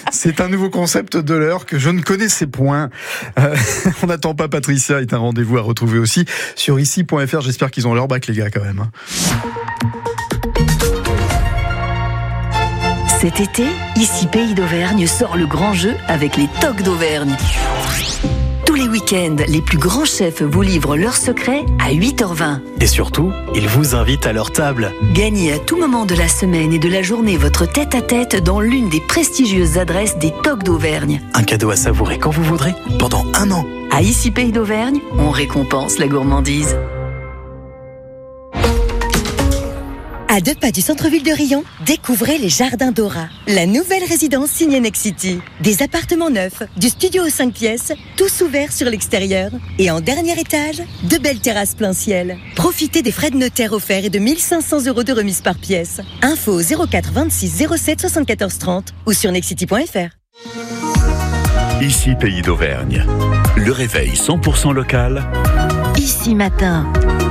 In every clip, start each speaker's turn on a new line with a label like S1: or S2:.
S1: C'est un nouveau concept de l'heure que je ne connaissais point. On n'attend pas Patricia est un rendez-vous à retrouver aussi sur ici.fr. J'espère qu'ils ont leur bac, les gars, quand même.
S2: Cet été, Ici Pays d'Auvergne sort le grand jeu avec les tocs d'Auvergne. Tous les week-ends, les plus grands chefs vous livrent leurs secrets à 8h20.
S3: Et surtout, ils vous invitent à leur table.
S2: Gagnez à tout moment de la semaine et de la journée votre tête-à-tête dans l'une des prestigieuses adresses des tocs d'Auvergne.
S3: Un cadeau à savourer quand vous voudrez, pendant 1 an.
S2: À Ici Pays d'Auvergne, on récompense la gourmandise.
S4: À 2 pas du centre-ville de Rion, découvrez les Jardins d'Aura, la nouvelle résidence signée Nexity. Des appartements neufs, du studio aux 5 pièces, tous ouverts sur l'extérieur. Et en dernier étage, de belles terrasses plein ciel. Profitez des frais de notaire offerts et de 1 500 € de remise par pièce. Info au 04 26 07 74 30 ou sur nexity.fr.
S5: Ici Pays d'Auvergne. Le réveil 100% local.
S2: Ici Matin.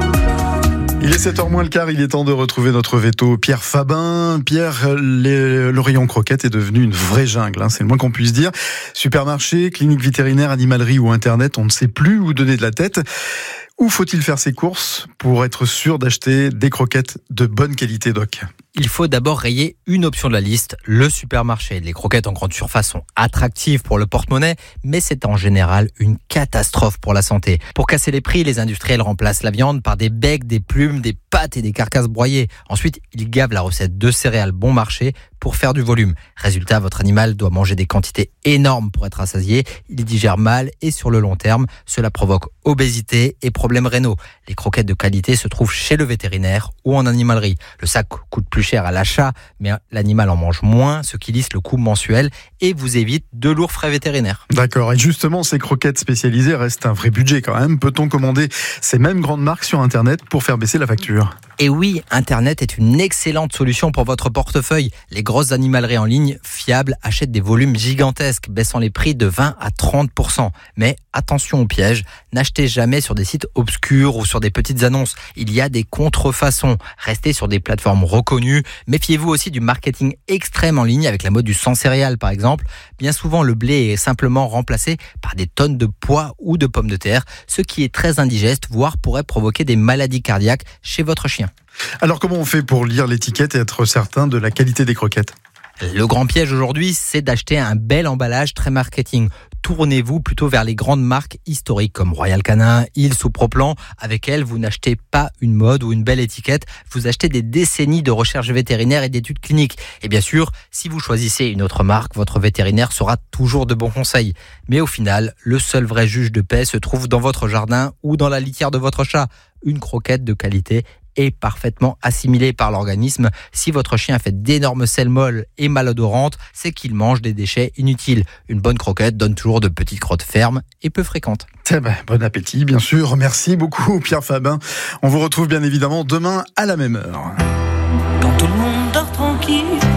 S1: Il est 7h moins le quart, il est temps de retrouver notre veto Pierre Fabin. Pierre, le rayon croquette est devenu une vraie jungle, c'est le moins qu'on puisse dire. Supermarché, clinique vétérinaire, animalerie ou internet, on ne sait plus où donner de la tête. Où faut-il faire ses courses pour être sûr d'acheter des croquettes de bonne qualité, Doc ?
S6: Il faut d'abord rayer une option de la liste, le supermarché. Les croquettes en grande surface sont attractives pour le porte-monnaie, mais c'est en général une catastrophe pour la santé. Pour casser les prix, les industriels remplacent la viande par des becs, des plumes, des pâtes et des carcasses broyées. Ensuite, ils gavent la recette de céréales bon marché pour faire du volume. Résultat, votre animal doit manger des quantités énormes pour être rassasié. Il digère mal et sur le long terme, cela provoque obésité et problèmes rénaux. Les croquettes de qualité se trouvent chez le vétérinaire ou en animalerie. Le sac coûte plus cher à l'achat, mais l'animal en mange moins, ce qui lisse le coût mensuel et vous évite de lourds frais vétérinaires.
S1: D'accord, et justement, ces croquettes spécialisées restent un vrai budget quand même. Peut-on commander ces mêmes grandes marques sur Internet pour faire baisser la facture ?
S6: Et oui, Internet est une excellente solution pour votre portefeuille. Les grosses animaleries en ligne fiables achètent des volumes gigantesques, baissant les prix de 20 à 30%. Mais attention au piège, n'achetez jamais sur des sites obscurs ou sur des petites annonces. Il y a des contrefaçons. Restez sur des plateformes reconnues. Méfiez-vous aussi du marketing extrême en ligne avec la mode du sans céréales par exemple. Bien souvent, le blé est simplement remplacé par des tonnes de pois ou de pommes de terre, ce qui est très indigeste, voire pourrait provoquer des maladies cardiaques chez votre chien.
S1: Alors comment on fait pour lire l'étiquette et être certain de la qualité des croquettes ?
S6: Le grand piège aujourd'hui, c'est d'acheter un bel emballage très marketing. Tournez-vous plutôt vers les grandes marques historiques comme Royal Canin, Hills ou Proplan. Avec elles, vous n'achetez pas une mode ou une belle étiquette, vous achetez des décennies de recherche vétérinaire et d'études cliniques. Et bien sûr, si vous choisissez une autre marque, votre vétérinaire saura toujours de bons conseils. Mais au final, le seul vrai juge de paix se trouve dans votre jardin ou dans la litière de votre chat. Une croquette de qualité est parfaitement assimilée par l'organisme. Si votre chien fait d'énormes selles molles et malodorantes, c'est qu'il mange des déchets inutiles. Une bonne croquette donne toujours de petites crottes fermes et peu fréquentes.
S1: Bon appétit, bien sûr. Merci beaucoup, Pierre Fabin. On vous retrouve bien évidemment demain à la même heure.
S7: Quand tout le monde dort tranquille,